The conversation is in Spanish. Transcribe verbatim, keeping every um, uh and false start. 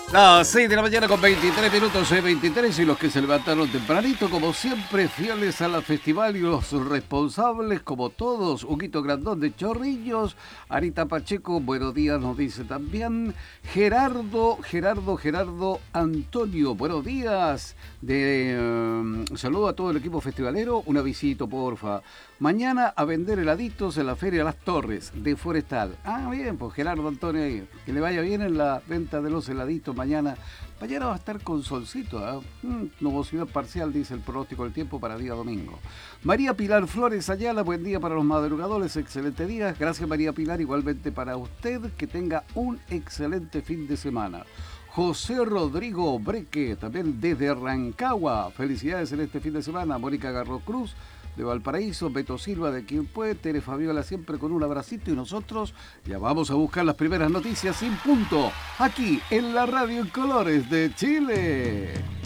Las seis de la mañana con veintitrés minutos, eh, veintitrés, y los que se levantaron tempranito, como siempre, fieles a la festival y los responsables, como todos, Huguito Grandón de Chorrillos, Arita Pacheco, buenos días, nos dice también, Gerardo, Gerardo, Gerardo Antonio, buenos días, de eh, saludo a todo el equipo festivalero, una visita, porfa. Mañana a vender heladitos en la Feria Las Torres, de Forestal. Ah, bien, pues Gerardo Antonio ahí. Que le vaya bien en la venta de los heladitos mañana. Mañana va a estar con solcito, ¿eh? Mm, nubosidad parcial, dice el pronóstico del tiempo para día domingo. María Pilar Flores Ayala, buen día para los madrugadores, excelente día. Gracias María Pilar, igualmente para usted, que tenga un excelente fin de semana. José Rodrigo Breque, también desde Rancagua, felicidades en este fin de semana. Mónica Garro Cruz, de Valparaíso, Beto Silva de Quilpué, Tere Fabiola siempre con un abracito y nosotros ya vamos a buscar las primeras noticias sin punto, aquí en la Radio en Colores de Chile.